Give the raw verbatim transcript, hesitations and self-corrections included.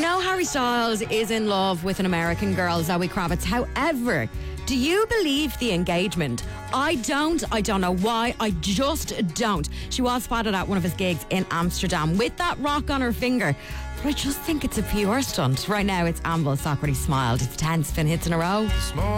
know Harry Styles is in love with an American girl, Zoe Kravitz. However, do you believe the engagement? I don't. I don't know why. I just don't. She was spotted at one of his gigs in Amsterdam with that rock on her finger. But I just think it's a P R stunt. Right now, it's Anvil Socrates Smiled. It's ten spin hits in a row.